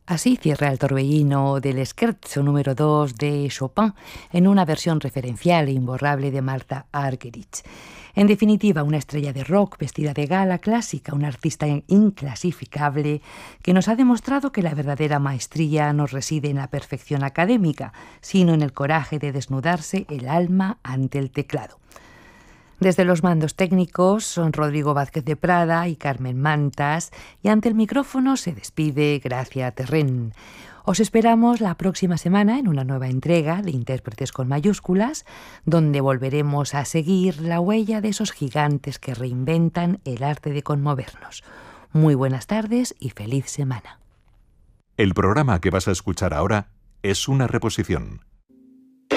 Así cierra el torbellino del Scherzo número 2 de Chopin en una versión referencial e imborrable de Martha Argerich. En definitiva, una estrella de rock vestida de gala clásica, una artista inclasificable que nos ha demostrado que la verdadera maestría no reside en la perfección académica, sino en el coraje de desnudarse el alma ante el teclado. Desde los mandos técnicos son Rodrigo Vázquez de Prada y Carmen Mantas, y ante el micrófono se despide Gracia Terrén. Os esperamos la próxima semana en una nueva entrega de Intérpretes con mayúsculas, donde volveremos a seguir la huella de esos gigantes que reinventan el arte de conmovernos. Muy buenas tardes y feliz semana. El programa que vas a escuchar ahora es una reposición.